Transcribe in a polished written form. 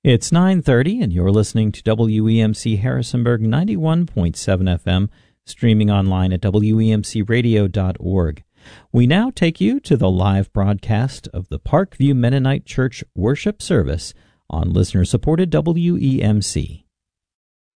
It's 9:30, and you're listening to WEMC Harrisonburg 91.7 FM, streaming online at wemcradio.org. We now take you to the live broadcast of the Parkview Mennonite Church worship service on listener-supported WEMC.